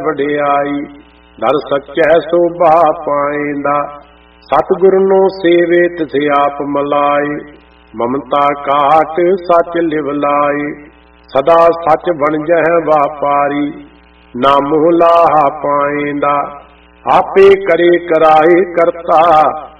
ਵਡਿਆਈ। ਦਰ ਸੱਚੈ ਸੋਭਾ ਪਾਏਂਦਾ, ਸਤਿਗੁਰ ਨੂੰ ਸੇਵੇ ਤਿਸ ਆਪ ਮਲਾਏ। ਮਮਤਾ ਕਾਟ ਸੱਚ ਲਿਵ ਲਾਏ, ਸਦਾ ਸੱਚ ਬਣਜੈ ਵਾਪਾਰੀ। ਨਾ ਮੋਹ ਲਾਹਾ ਪਾਏਂਦਾ, ਆਪੇ ਕਰੇ ਕਰਾਏ ਕਰਤਾ,